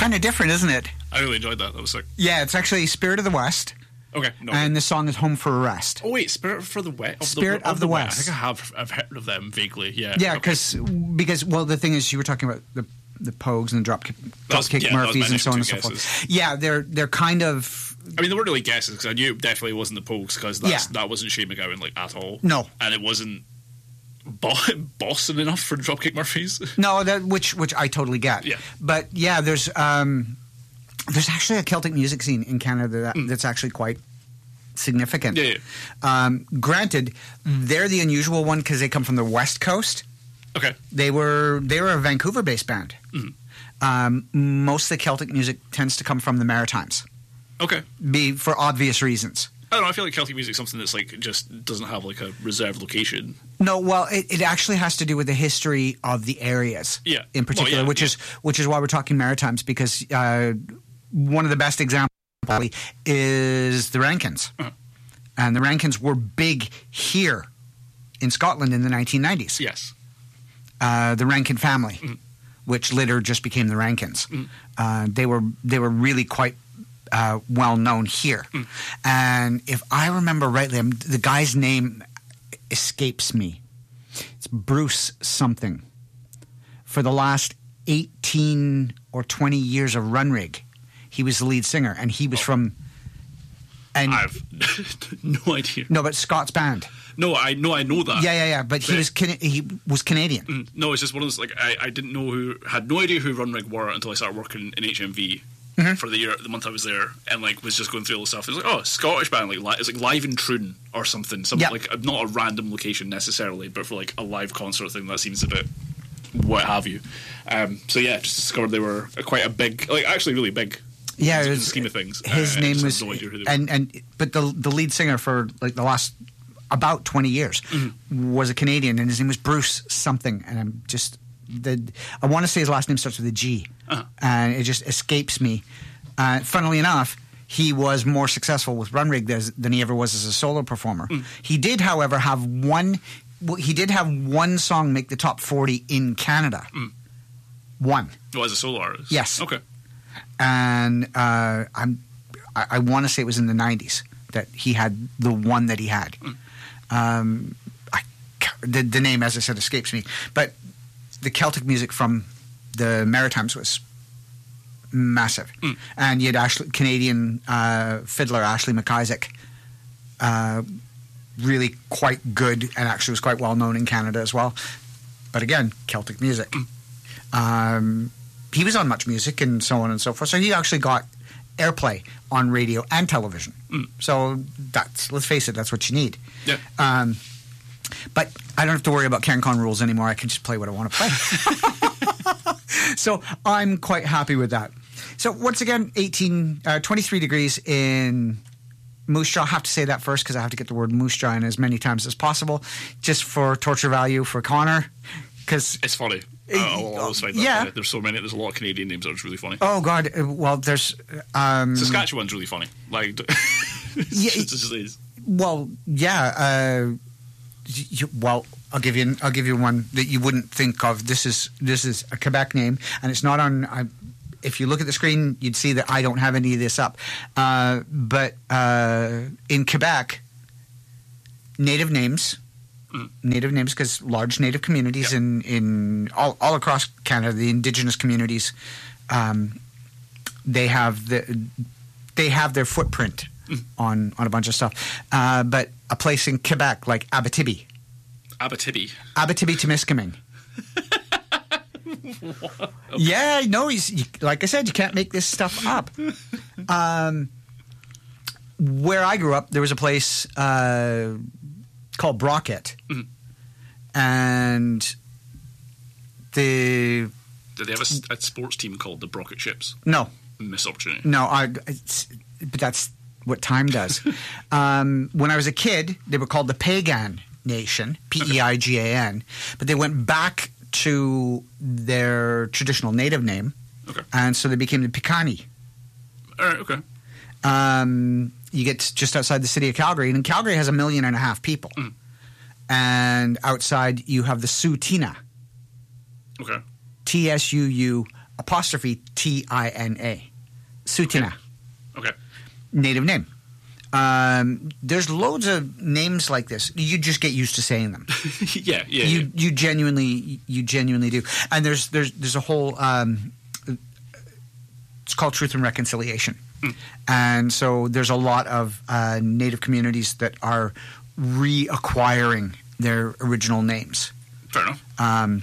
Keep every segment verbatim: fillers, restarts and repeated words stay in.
kind of different, isn't it? I really enjoyed that. That was sick. Yeah, it's actually Spirit of the West. Okay. No. And the song is Home for a Rest. Oh wait, Spirit for the West. Spirit the, of, of the, the West. West. I think I have. I've heard of them vaguely. Yeah. Yeah, okay. because because well, the thing is, you were talking about the the Pogues and the Dropkick Dropkick yeah, Murphys and so on and so guesses. forth. Yeah, they're they're kind of. I mean, they weren't really guesses because I knew it definitely wasn't the Pogues because yeah. that wasn't Shane MacGowan like at all. No, and it wasn't Bo- Boston enough for Dropkick Murphys. No, that which which I totally get. Yeah, but yeah, there's um, there's actually a Celtic music scene in Canada that, mm. that's actually quite significant. Yeah. yeah. Um, granted, they're the unusual one because they come from the West Coast. Okay. They were they were a Vancouver-based band. Mm. Um, most of the Celtic music tends to come from the Maritimes. Okay. Be for obvious reasons. I don't know. I feel like Celtic music is something that's like just doesn't have like a reserved location. No, well, it, it actually has to do with the history of the areas. Yeah. In particular, well, yeah, which yeah. is which is why we're talking Maritimes because uh, one of the best examples is the Rankins, uh-huh. and the Rankins were big here in Scotland in the nineteen nineties. Yes. Uh, the Rankin family, mm-hmm. which later just became the Rankins. Mm-hmm. Uh, they were they were really quite uh, well known here. Mm. And if I remember rightly, I'm, the guy's name escapes me. It's Bruce something. For the last eighteen or twenty years of Runrig, he was the lead singer, and he was oh. from. And I have no idea. No, but Scott's band. No, I know, I know that. Yeah, yeah, yeah. But, but he was Can- he was Canadian. Mm, no, it's just one of those like I, I didn't know who had no idea who Runrig were until I started working in H M V mm-hmm. for the year, the month I was there, and like was just going through all the stuff. It was like, oh, Scottish band, like li- it's like live in Troon or something, something yep. like not a random location necessarily, but for like a live concert thing that seems a bit what have you. Um, so yeah, just discovered they were a, quite a big, like actually really big. Yeah, in it the was, scheme of things. His uh, name was, no and and but the the lead singer for like the last about twenty years mm-hmm. was a Canadian, and his name was Bruce something, and I'm just the I want to say his last name starts with a G, uh-huh. and it just escapes me. Uh, funnily enough, he was more successful with Runrig as, than he ever was as a solo performer. Mm. He did, however, have one. Well, he did have one song make the top forty in Canada. Mm. One. Oh, as a solo artist. Yes. Okay. And uh, I'm, I, I want to say it was in the nineties that he had the one that he had. Mm. Um, I, the, the name, as I said, escapes me. But the Celtic music from the Maritimes was massive. Mm. And you had Ashley, Canadian uh, fiddler Ashley McIsaac, uh, really quite good and actually was quite well known in Canada as well. But again, Celtic music. Mm. Um, he was on Much Music and so on and so forth. So he actually got airplay on radio and television. Mm. So that's, let's face it, that's what you need. Yeah. Um, but I don't have to worry about CanCon rules anymore. I can just play what I want to play. So I'm quite happy with that. So once again, eighteen, uh, twenty-three degrees in Moose Jaw. I have to say that first because I have to get the word Moose Jaw in as many times as possible, just for torture value for Connor. Cause it's funny. I'll always find that yeah. funny. There's so many. There's a lot of Canadian names that are really funny. Oh God! Well, there's um, Saskatchewan's really funny. Like, yeah, it just is. Well, yeah. Uh, you, well, I'll give you. I'll give you one that you wouldn't think of. This is this is a Quebec name, and it's not on. I, if you look at the screen, you'd see that I don't have any of this up. Uh, but uh, in Quebec, native names. Native names, because large native communities yep. in, in all, all across Canada, the Indigenous communities, um, they have the they have their footprint mm. on, on a bunch of stuff. Uh, but a place in Quebec like Abitibi, Abitibi, Abitibi-Témiscamingue. Okay. Yeah, no, he's you, like I said, you can't make this stuff up. Um, where I grew up, there was a place. Uh, called Brockett, mm-hmm. and the did they have a, a sports team called the Brockett Ships? No, missed opportunity. No, I. It's, but that's what time does. um, when I was a kid, they were called the Peigan Nation, P E I G A N, but they went back to their traditional native name, okay, and so they became the Piikani. All right, okay. Um, you get just outside the city of Calgary, and Calgary has a million and a half people. Mm. And outside, you have the Tsuut'ina. Okay. T S U U apostrophe T I N A. Tsutina. Okay. Native name. Um, there's loads of names like this. You just get used to saying them. yeah, yeah. You yeah. you genuinely you genuinely do. And there's there's there's a whole. Um, it's called Truth and Reconciliation, mm. and so there's a lot of uh, Native communities that are reacquiring their original names. Fair enough. Um,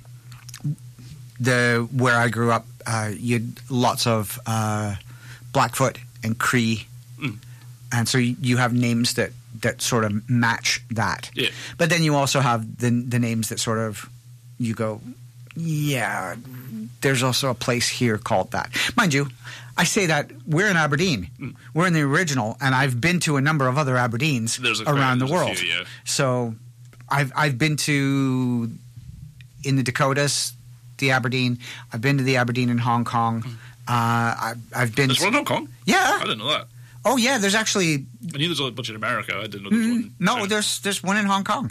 the where I grew up, uh, you had lots of uh, Blackfoot and Cree. Mm. And so you have names that, that sort of match that. Yeah. But then you also have the the names that sort of you go, yeah, there's also a place here called that. Mind you, I say that we're in Aberdeen. Mm. We're in the original, and I've been to a number of other Aberdeens there's a, around there's the world. A few, yeah. So I've I've been to in the Dakotas, the Aberdeen. I've been to the Aberdeen in Hong Kong. Mm. Uh, I've, I've been. There's one in Hong Kong? Yeah. I didn't know that. Oh yeah, there's actually. I knew there's a bunch in America. I didn't know there was one. No, China. there's there's one in Hong Kong.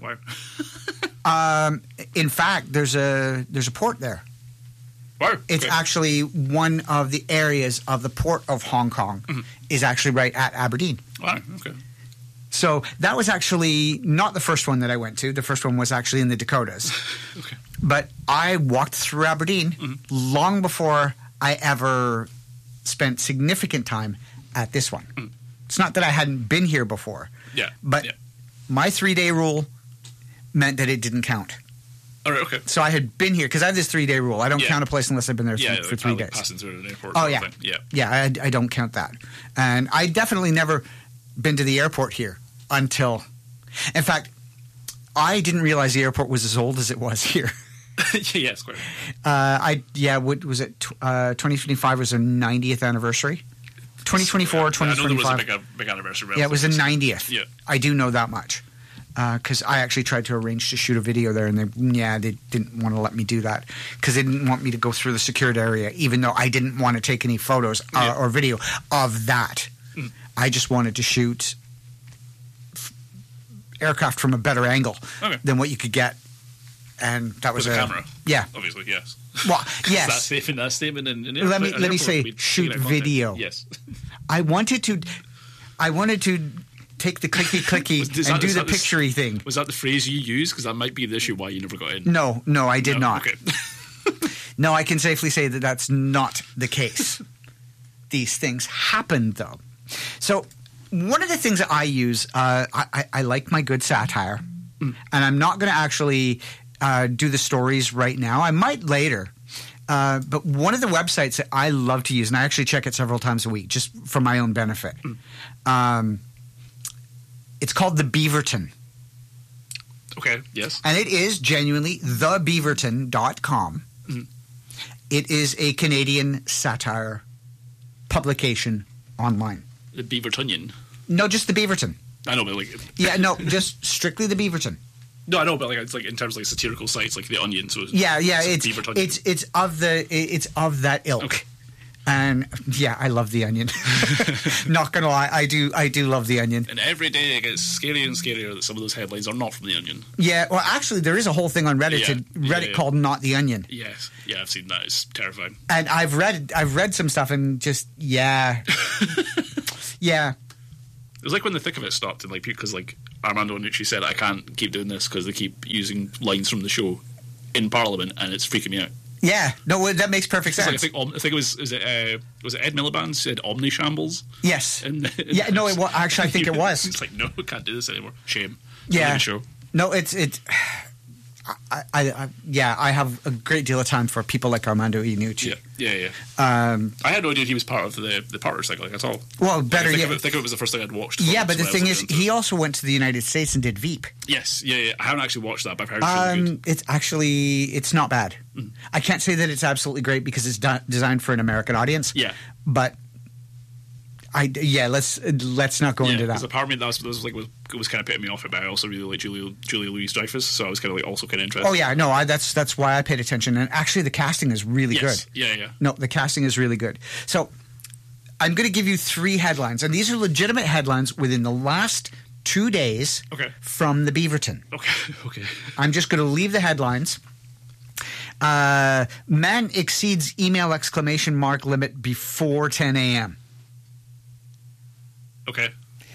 Wow. um, in fact, there's a there's a port there. Wow. It's okay. actually one of the areas of the port of Hong Kong mm-hmm. is actually right at Aberdeen. Wow. Okay. So that was actually not the first one that I went to. The first one was actually in the Dakotas. okay. But I walked through Aberdeen mm-hmm. long before I ever spent significant time at this one. Mm. It's not that I hadn't been here before. Yeah. But yeah. my three-day rule meant that it didn't count. All right, okay. So I had been here, because I have this three-day rule. I don't yeah. count a place unless I've been there yeah, for, for like, three like days. Passing through an airport. Oh, yeah. Thing. Yeah. Yeah, I, I don't count that. And I definitely never been to the airport here until... In fact, I didn't realize the airport was as old as it was here. yeah, it's quite. Uh, I yeah, what was it? Uh, twenty twenty-five was their ninetieth anniversary. twenty twenty-four, yeah, twenty twenty-five. I know there was a big, big anniversary. Yeah, it was the ninetieth. Yeah. I do know that much. Because uh, I actually tried to arrange to shoot a video there, and they yeah they didn't want to let me do that because they didn't want me to go through the secured area, even though I didn't want to take any photos uh, yeah. or video of that. Mm. I just wanted to shoot f- aircraft from a better angle okay. than what you could get. And that was With a a camera. Yeah, obviously, yes. Well, yes. that statement, that statement in, in let me an let me airport, say, shoot video. Yes. I wanted to, I wanted to take the clicky clicky and that, do the the, picturey thing. Was that the phrase you used? Because that might be the issue why you never got in. No, no, I did no? not. Okay. No, I can safely say that that's not the case. These things happen, though. So one of the things that I use, uh, I, I, I like my good satire, mm. and I'm not going to actually. Uh, do the stories right now. I might later. Uh, but one of the websites that I love to use, and I actually check it several times a week just for my own benefit, mm. um, it's called The Beaverton. Okay, yes. And it is genuinely the beaverton dot com. Mm. It is a Canadian satire publication online. The Beavertonian? No, just The Beaverton. I know, but like... yeah, no, just strictly The Beaverton. No, I know, but like it's like in terms of like satirical sites, like The Onion. So yeah, yeah, it's it's it's, it's of the it's of that ilk, okay. And yeah, I love The Onion. Not gonna lie, I do I do love The Onion. And every day it gets scarier and scarier that some of those headlines are not from The Onion. Yeah, well, actually, there is a whole thing on Reddit yeah, to Reddit yeah, yeah. called Not The Onion. Yes, yeah, I've seen that. It's terrifying. And I've read I've read some stuff and just yeah, yeah. It was like when the thick of it stopped, and like because like Armando Iannucci said, I can't keep doing this because they keep using lines from the show in Parliament, and it's freaking me out. Yeah, no, that makes perfect sense. Like, I, think, I think it was was it uh, was it Ed Miliband said Omni Shambles? Yes. And, and yeah, no, it was, actually I think it was. It's like no, we can't do this anymore. Shame. Yeah. Show. No, it's it's. I, I, I yeah, I have a great deal of time for people like Armando Iannucci. Yeah, yeah, yeah. Um, I had no idea he was part of the the Partner Cycle like, at all. Well, better like, I think, yet, of it, think of it was the first thing I'd watched. Yeah, but the thing is, he also went to the United States and did Veep. Yes, yeah, yeah. I haven't actually watched that, but I've heard it's um, really good. It's actually it's not bad. Mm. I can't say that it's absolutely great because it's de- designed for an American audience. Yeah, but. I, yeah, let's let's not go yeah, into that. Because a part of me that was, that was like was, was kind of putting me off it, but I also really like Julia Julia Louis Dreyfus, so I was kind of like also kind of interested. Oh yeah, no, I, that's that's why I paid attention, and actually the casting is really yes. good. Yeah, yeah. No, the casting is really good. So I'm going to give you three headlines, and these are legitimate headlines within the last two days. Okay. From the Beaverton. Okay, okay. I'm just going to leave the headlines. Uh, man exceeds email exclamation mark limit before ten a.m. Okay.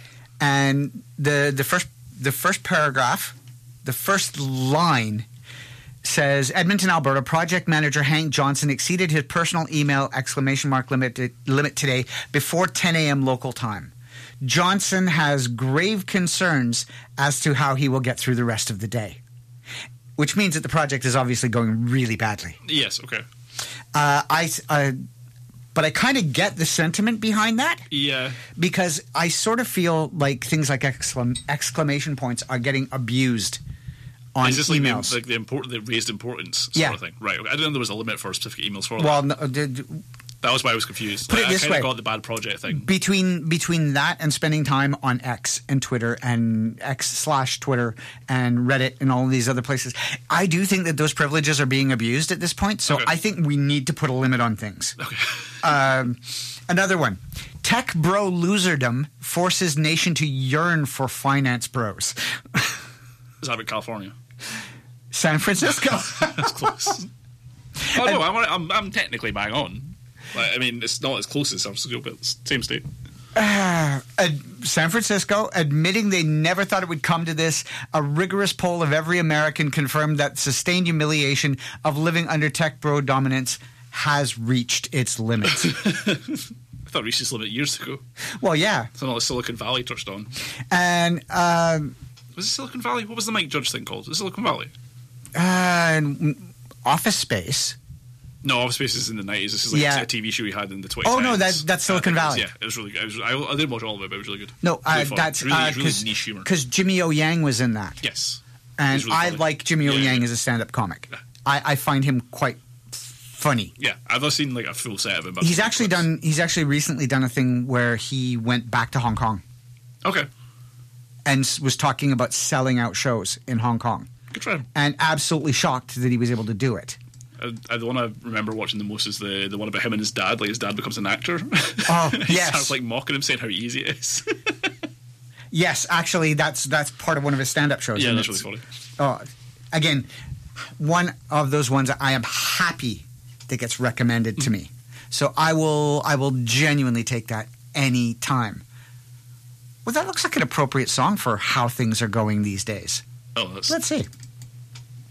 And the the first the first paragraph, the first line says, Edmonton, Alberta, project manager Hank Johnson exceeded his personal email exclamation mark limit limit today before ten a.m. local time. Johnson has grave concerns as to how he will get through the rest of the day, which means that the project is obviously going really badly. Yes, okay. Uh, I, uh, but I kind of get the sentiment behind that. Yeah. Because I sort of feel like things like exclam- exclamation points are getting abused on is this emails. Like the, like the, import, the raised importance sort Yeah. of thing? Right. Okay. I didn't know there was a limit for specific emails for that. Well, no, did, That was why I was confused. Put Like, it this I kind way. of got the bad project thing. between between that and spending time on X and Twitter and X slash Twitter and Reddit and all of these other places, I do think that those privileges are being abused at this point. So Okay. I think we need to put a limit on things. Okay. Um, another one. Tech bro loserdom forces nation to yearn for finance bros. Is that about California? San Francisco. That's close. Oh, no, I'm, I'm, I'm technically bang on. Like, I mean, it's not as close as San Francisco, but it's the same state. Uh, San Francisco, admitting they never thought it would come to this, a rigorous poll of every American confirmed that sustained humiliation of living under tech bro dominance has reached its limits. I thought it reached its limit years ago. Well, yeah. It's not like Silicon Valley touched on. And, um, Was it Silicon Valley? What was the Mike Judge thing called? Was it Silicon Valley? uh, Office Space. No, Office Space is in the nineties. This is like Yeah. a T V show we had in the twenty Oh, tens. no, that- that's Silicon I think Valley. It was, yeah, it was really good. It was, I, I didn't watch all of it, but it was really good. No, uh, Really fun. that's really, uh, really niche humor. because Jimmy O Yang was in that. Yes. And He's really I funny. like Jimmy O Yeah, Yang yeah. as a stand-up comic. Yeah. I, I find him quite funny. Yeah, I've not seen like a full set of him. But He's I've seen actually clips. done. He's actually recently done a thing where he went back to Hong Kong Okay, and s- was talking about selling out shows in Hong Kong, good for him. and absolutely shocked that he was able to do it. I, I, the one I remember watching the most is the the one about him and his dad. Like his dad becomes an actor. Oh, he yes. starts like mocking him, saying how easy it is. Yes, actually, that's that's part of one of his stand-up shows. yeah, and that's really it's- funny. Oh, again, one of those ones that I am happy that gets recommended to me. So I will I will genuinely take that any time. Well, that looks like an appropriate song for how things are going these days. Oh, that's Let's see.